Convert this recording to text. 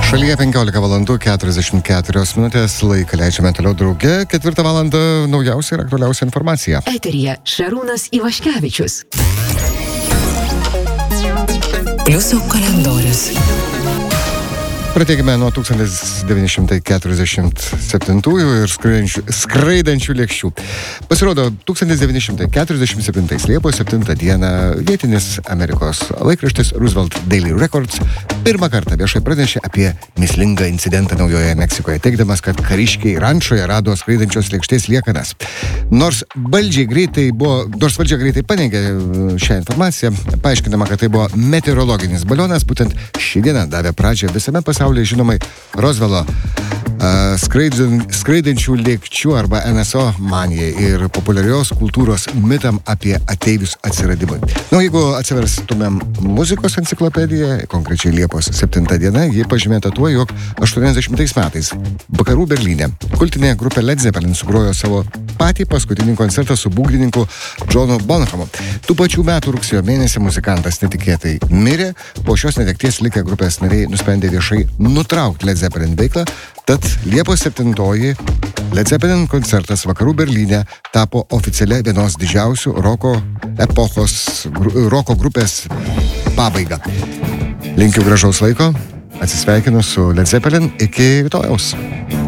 Šalyje 15 valandų 44 minutės, laiką leidžiame toliau drauge, 4 valandą naujausia ir aktualiausia informacija. Eteryje Šarūnas Ivaškevičius. Pliusų kalendorius. Pradėkime nuo 1947 ir skraidančių lėkščių. Pasirodo, 1947 Liepos 7 dieną vietinis Amerikos laikraštis Roosevelt Daily Records pirmą kartą viešai pranešė apie mįslingą incidentą Naujojoje Meksikoje, teigdamas, kad kariškiai rančoje rado skraidančios lėkštės liekanas. Nors valdžia greitai paneigė šią informaciją, paaiškinama, kad tai buvo meteorologinis balionas, būtent ši diena davė pradžią visame pasaulyje žinomai Roswello skraidančių lėkščių arba NSO manijai ir populiarios kultūros mitam apie ateivius atsiradimui. Jeigu atsiverstumėm muzikos enciklopediją, konkrečiai Liepos 7 diena, ji pažymėta tuo, jog 80 metais Vakarų Berlyne kultinė grupė Led Zeppelin sugrojo savo patį paskutinį koncertą su būgnininku Johnu Bonhamu. Tų pačių metų rugsėjo mėnesį muzikantas netikėtai mirė, po šios netekties likę grupės nariai nusprendė viešai nutraukti Led Zeppelin veiklą, tad Liepos 7 Led Zeppelin koncertas Vakarų Berlyne tapo oficialia vienos didžiausių roko grupės pabaiga. Linkiu gražaus laiko, atsisveikinu su Led Zeppelin iki rytojaus.